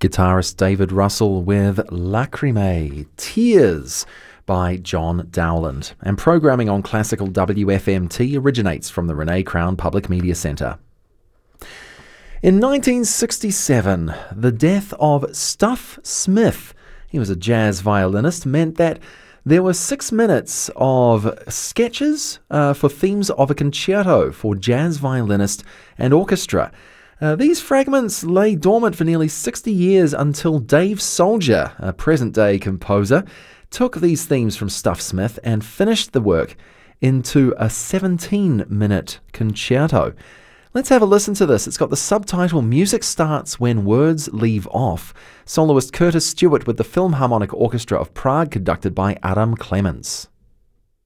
Guitarist David Russell with Lacrimae, Tears by John Dowland. And programming on classical WFMT originates from the Renee Crown Public Media Centre. In 1967, the death of Stuff Smith, he was a jazz violinist, meant that there were 6 minutes of sketches for themes of a concerto for jazz violinist and orchestra. These fragments lay dormant for nearly 60 years until Dave Soldier, a present-day composer, took these themes from Stuff Smith and finished the work into a 17-minute concerto. Let's have a listen to this. It's got the subtitle Music Starts When Words Leave Off. Soloist Curtis Stewart with the Philharmonic Orchestra of Prague, conducted by Adam Clements.